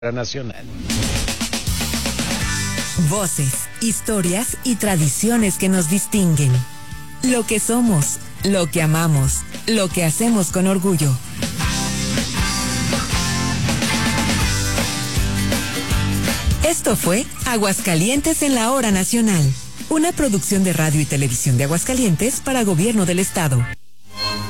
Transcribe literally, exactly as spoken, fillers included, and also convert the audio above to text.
Nacional. Voces, historias y tradiciones que nos distinguen. Lo que somos, lo que amamos, lo que hacemos con orgullo. Esto fue Aguascalientes en la Hora Nacional, una producción de radio y televisión de Aguascalientes para Gobierno del Estado.